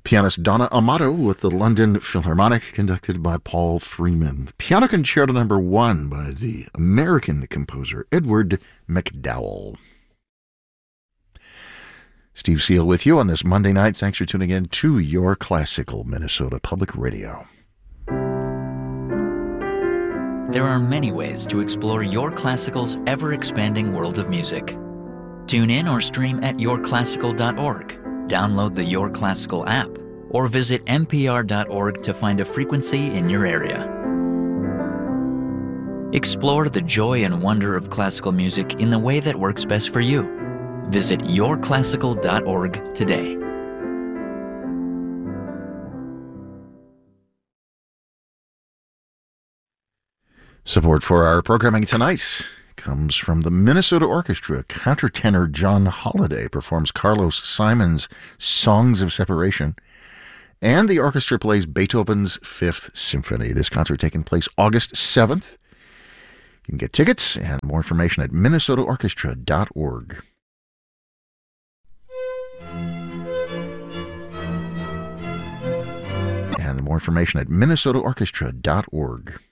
Pianist Donna Amato with the London Philharmonic, conducted by Paul Freeman. The Piano Concerto No. 1 by the American composer Edward MacDowell. Steve Seal with you on this Monday night. Thanks for tuning in to Your Classical Minnesota Public Radio. There are many ways to explore Your Classical's ever-expanding world of music. Tune in or stream at yourclassical.org. Download the Your Classical app, or visit npr.org to find a frequency in your area. Explore the joy and wonder of classical music in the way that works best for you. Visit yourclassical.org today. Support for our programming tonight comes from the Minnesota Orchestra. Countertenor John Holliday performs Carlos Simon's Songs of Separation, and the orchestra plays Beethoven's Fifth Symphony. This concert taking place August 7th. You can get tickets and more information at minnesotaorchestra.org. And more information at minnesotaorchestra.org.